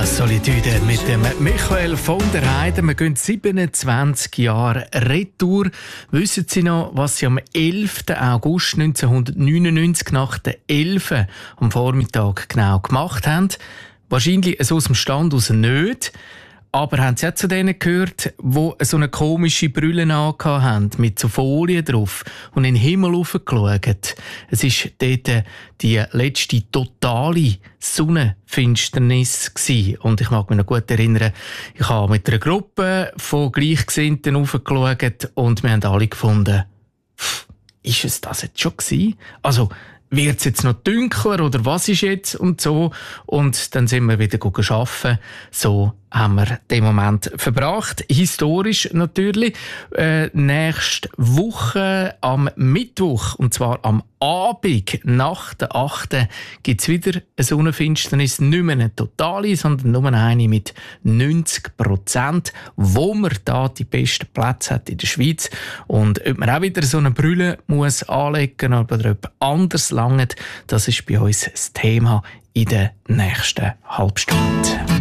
Solitude mit dem Michael von der Heide. Wir gehen 27 Jahre retour. Wissen Sie noch, was Sie am 11. August 1999 nach der 11 am Vormittag genau gemacht haben? Wahrscheinlich so aus dem Stand aus nicht. Aber haben Sie auch zu denen gehört, die so eine komische Brille angehabt haben, mit so Folien drauf und in den Himmel raufgeschaut? Es war dort die letzte totale Sonnenfinsternis gewesen. Und ich mag mich noch gut erinnern, ich habe mit einer Gruppe von Gleichgesinnten raufgeschaut und wir haben alle gefunden, ist es das jetzt schon gewesen? Also, wird es jetzt noch dunkler oder was ist jetzt und so? Und dann sind wir wieder arbeiten. So haben wir den Moment verbracht. Historisch natürlich. Nächste Woche am Mittwoch, und zwar am Abend nach der 8. gibt es wieder eine Sonnenfinsternis. Nicht mehr eine totale, sondern nur eine mit 90%, wo man da die besten Plätze hat in der Schweiz. Und ob man auch wieder so eine Brille muss anlegen oder ob anders langt, das ist bei uns das Thema in der nächsten Halbstunde.